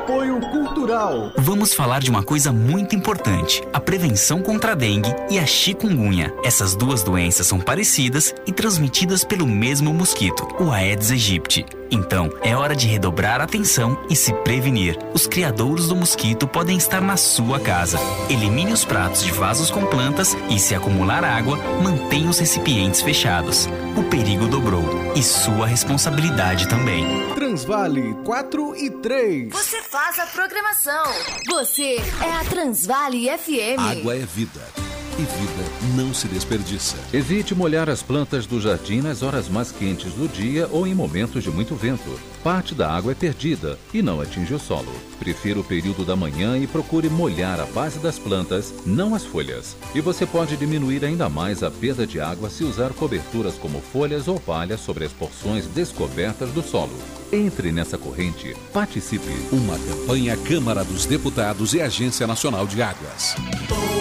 Apoio Cultural. Vamos falar de uma coisa muito importante: a prevenção contra a dengue e a chikungunya. Essas duas doenças são parecidas e transmitidas pelo mesmo mosquito, o Aedes aegypti. Então, é hora de redobrar a atenção e se prevenir. Os criadouros do mosquito podem estar na sua casa. Elimine os pratos de vasos com plantas e, se acumular água, mantenha os recipientes fechados. O perigo dobrou e sua responsabilidade também. Transvale 4 e 3. Você faz a programação. Você é a Transvale FM. Água é vida. E vida não se desperdiça. Evite molhar as plantas do jardim nas horas mais quentes do dia ou em momentos de muito vento. Parte da água é perdida e não atinge o solo. Prefira o período da manhã e procure molhar a base das plantas, não as folhas. E você pode diminuir ainda mais a perda de água se usar coberturas como folhas ou palha sobre as porções descobertas do solo. Entre nessa corrente. Participe. Uma campanha Câmara dos Deputados e Agência Nacional de Águas.